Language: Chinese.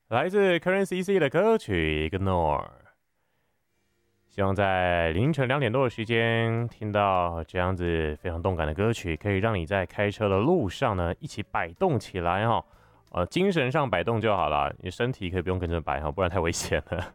来自 Current CC 的歌曲 Ignore，希望在凌晨2点多的时间听到这样子非常动感的歌曲，可以让你在开车的路上呢一起摆动起来哈。精神上摆动就好了，你身体可以不用跟着摆哈，不然太危险了。